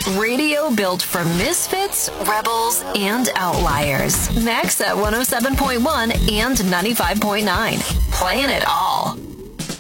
Radio built for misfits, rebels, and outliers. Max at 107.1 and 95.9. Playing it all.